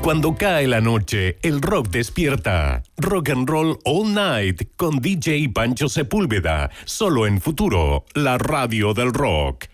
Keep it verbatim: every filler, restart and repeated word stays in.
Cuando cae la noche, el rock despierta. Rock and Roll All Night con D J Pancho Sepúlveda. Solo en Futuro, la radio del rock.